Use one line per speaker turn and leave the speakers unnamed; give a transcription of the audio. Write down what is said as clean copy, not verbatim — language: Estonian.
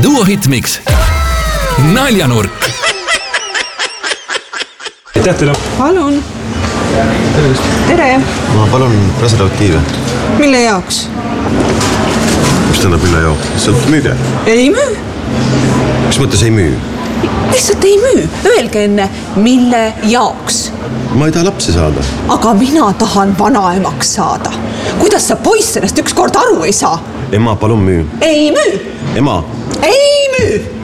Duo Hitmix. Naljanurk.
Aitäh teile.
Palun. Tere.
Ma palun preservatiive.
Mille jaoks?
Mis tähendab mille jaoks? Lihtsalt müüge.
Ei müü.
Mis mõttes ei müü?
Lihtsalt ei müü. Öelge enne, mille jaoks.
Ma ei taha lapsi saada.
Aga mina tahan vanaemaks saada. Kuidas sa poiss sellest ükskord aru ei saa?
Ema, palun müü.
Ei müü.
Ema.
Ei müü.